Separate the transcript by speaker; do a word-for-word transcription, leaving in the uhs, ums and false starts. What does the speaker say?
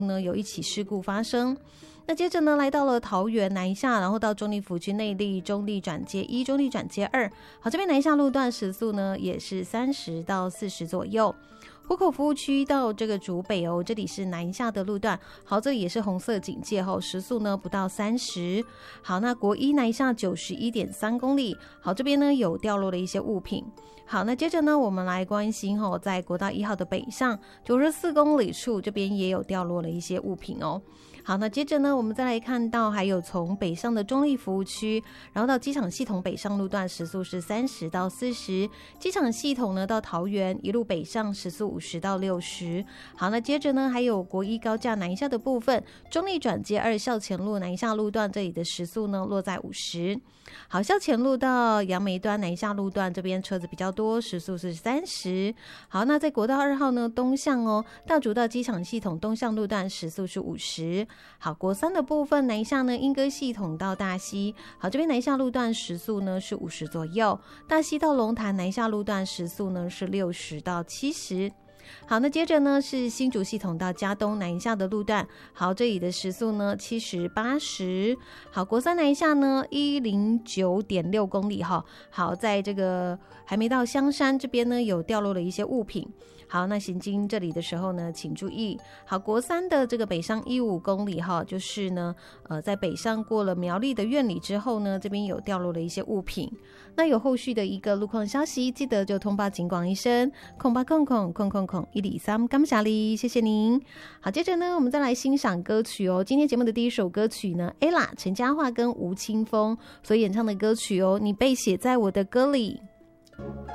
Speaker 1: 呢有一起事故发生。那接着呢，来到了桃园南下，然后到中立福区内壢中立转接一、中立转接二。好，这边南下路段时速呢也是三十到四十左右。湖口服务区到这个竹北哦，这里是南下的路段。好，这里也是红色警戒后，时速呢不到三十。好，那国一南下九十一点三公里。好，这边呢有掉落了一些物品。好，那接着呢，我们来关心哦，在国道一号的北上九十四公里处，这边也有掉落了一些物品哦。好，那接着呢，我们再来看到还有从北上的中立服务区，然后到机场系统北上路段时速是三十到四十，机场系统呢到桃园一路北上时速五十到六十。好，那接着呢还有国一高架南下的部分，中立转接二校前路南下路段这里的时速呢落在五十。好，校前路到杨梅端南下路段这边车子比较多，时速是三十。好，那在国道二号呢东向哦，大竹到机场系统东向路段时速是五十。好，国三的部分南下呢，莺歌系统到大溪，好，这边南下路段时速呢是五十左右，大溪到龙潭南下路段时速呢是六十到七十。好，那接着呢是新竹系统到嘉东南下的路段，好，这里的时速呢七十、八十。好，国三南下呢一零九点六公里哈。好，在这个还没到香山这边呢，有掉落了一些物品。好，那行经这里的时候呢，请注意。好，国三的这个北上一五公里哈，就是呢，呃，在北上过了苗栗的苑里之后呢，这边有掉落了一些物品。那有后续的一个路况消息，记得就通报警广一声，空八空空空空空一里三，感谢你，谢谢您。好，接着呢，我们再来欣赏歌曲哦。今天节目的第一首歌曲呢 ，ella 陈嘉桦跟吴青峰所演唱的歌曲哦，你被写在我的歌里。